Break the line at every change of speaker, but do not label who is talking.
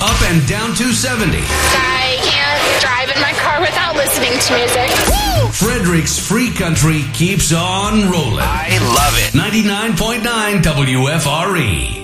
up and down 270.
I can't drive in my car without listening to music. Woo!
Frederick's Free Country keeps on rolling.
I love it.
99.9 WFRE.